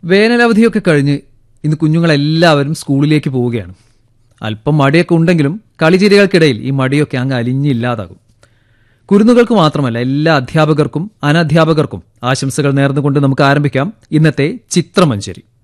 വേനലവധിയൊക്കെ കഴിഞ്ഞ് ഇന്ന് കുഞ്ഞുങ്ങളെല്ലാവരും സ്കൂളിലേക്ക് പോവുകയാണ്. അല്പം മടിയൊക്കെ ഉണ്ടെങ്കിലും കളിചിരികൾക്കിടയിൽ ഈ മടിയൊക്കെ അങ്ങ് അലിഞ്ഞില്ലാതാകും. കുരുന്നുകൾക്ക് മാത്രമല്ല, എല്ലാ അധ്യാപകർക്കും അനധ്യാപകർക്കും ആശംസകൾ നേർന്നുകൊണ്ട് നമുക്ക് ആരംഭിക്കാം ഇന്നത്തെ ചിത്രമഞ്ചേരി.